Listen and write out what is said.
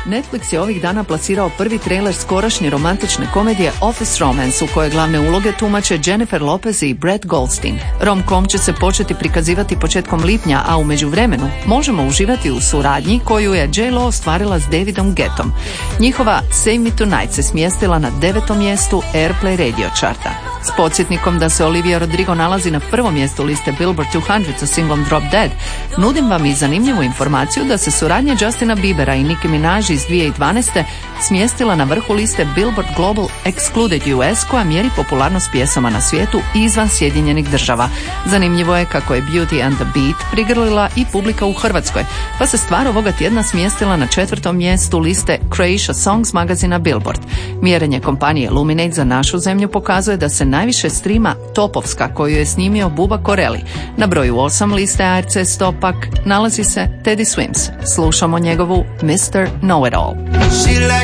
Netflix je ovih dana plasirao prvi trailer skorašnje romantične komedije Office Romance, u kojoj glavne uloge tumače Jennifer Lopez i Brett Goldstein. Rom-com će se početi prikazivati početkom lipnja, a u međuvremenu možemo uživati u suradnji koju je J.Lo ostvarila s Davidom Guettom. Njihova Save Me Tonight se smjestila na 9. mjestu Airplay radio charta. S podsjetnikom da se Olivia Rodrigo nalazi na prvom mjestu liste Billboard 200 sa singlom Drop Dead, nudim vam i zanimljivu informaciju da se suradnja Justina Biebera i Nicki Minaj iz 2012. smjestila na vrhu liste Billboard Global Excluded US, koja mjeri popularnost pjesama na svijetu i izvan Sjedinjenih država. Zanimljivo je kako je Beauty and the Beat prigrlila i publika u Hrvatskoj, pa se stvar ovoga tjedna smjestila na 4. mjestu liste Croatia Songs magazina Billboard. Mjerenje kompanije Luminate za našu zemlju pokazuje da se najviše streama Topovska, koju je snimio Buba Koreli. Na broju 8 liste ARC 100 pak nalazi se Teddy Swims. Slušamo njegovu Mr. Know It All.